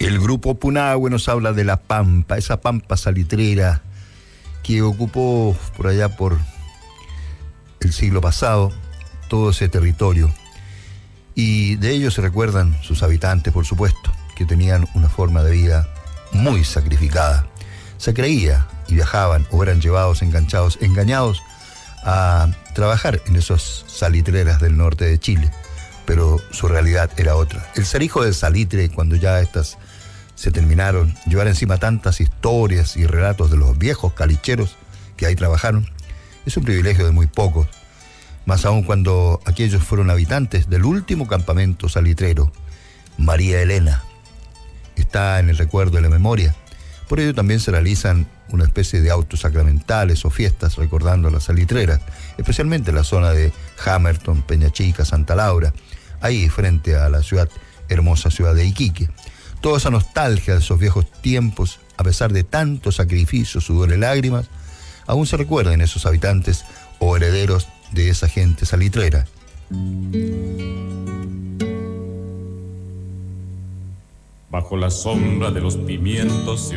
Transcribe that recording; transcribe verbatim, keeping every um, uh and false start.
El grupo Punahou nos habla de la Pampa, esa Pampa salitrera que ocupó por allá por el siglo pasado todo ese territorio. Y de ellos se recuerdan sus habitantes, por supuesto, que tenían una forma de vida muy sacrificada. Se creía y viajaban o eran llevados, enganchados, engañados a trabajar en esas salitreras del norte de Chile, pero su realidad era otra. El ser hijo del salitre, cuando ya estas se terminaron, llevar encima tantas historias y relatos de los viejos calicheros que ahí trabajaron, es un privilegio de muy pocos, más aún cuando aquellos fueron habitantes del último campamento salitrero, María Elena. Está en el recuerdo de la memoria. Por ello también se realizan una especie de autos sacramentales o fiestas recordando a las salitreras, especialmente en la zona de Hamilton, Peña Chica, Santa Laura, ahí frente a la ciudad, hermosa ciudad de Iquique. Toda esa nostalgia de esos viejos tiempos, a pesar de tanto sacrificio, sudor y lágrimas, aún se recuerda en esos habitantes o herederos de esa gente salitrera. Bajo la sombra de los pimientos se